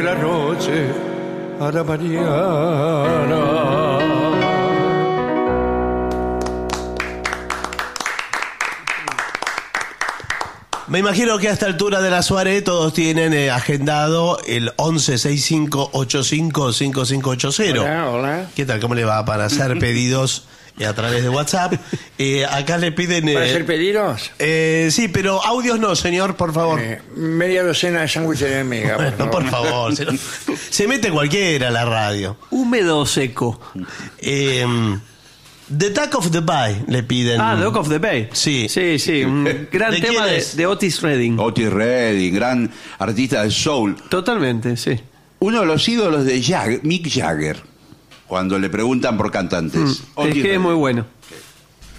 La noche para mañana. Me imagino que a esta altura de la soirée todos tienen agendado el 1165855580. Hola, hola. ¿Qué tal? ¿Cómo le va? Para hacer pedidos a través de WhatsApp. Acá le piden... ¿Para hacer pedidos? Sí, pero audios no, señor, por favor. Media docena de sándwiches de miga, por favor. Por favor. Se mete cualquiera a la radio. Húmedo o seco. The Duck of the Bay le piden. The Duck of the Bay. Sí. Sí, un gran ¿De tema quién es? de Otis Redding. Otis Redding, gran artista de soul. Totalmente, sí. Uno de los ídolos de Mick Jagger, cuando le preguntan por cantantes. Es Otis que es Redding. muy bueno.